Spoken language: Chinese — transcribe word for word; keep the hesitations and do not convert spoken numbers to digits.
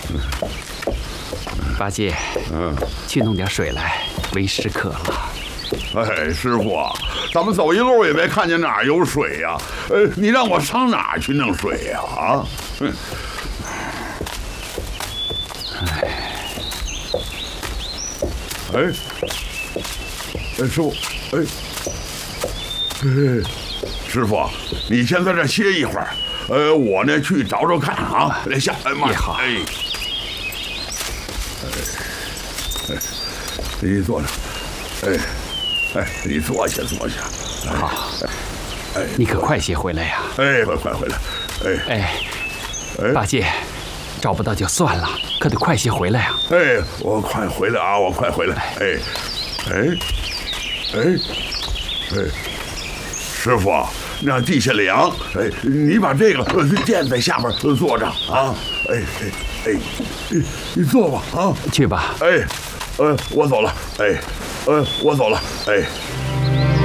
八戒，嗯，去弄点水来，为师渴了。 哎，师傅，咱们走一路也没看见哪儿有水呀、啊。呃，你让我上哪儿去弄水呀？啊？嗯。哎。哎。哎，师傅，哎。哎，师傅，你先在这歇一会儿。呃，我呢去找找看啊。来下，哎妈， 也好。 哎。哎。你坐着。哎。哎，你坐下，坐下。 好，哎，你可快些回来呀！ 哎，快快回来！ 哎，哎，八戒，找不到就算了，可得快些回来呀！ 哎，我快回来啊！我快回来！哎，哎，哎，哎，师傅，那地下凉，哎，你把这个垫在下边坐着啊！哎哎哎，你你坐吧啊！ 去吧。 哎，呃，我走了。哎。呃，我走了，哎。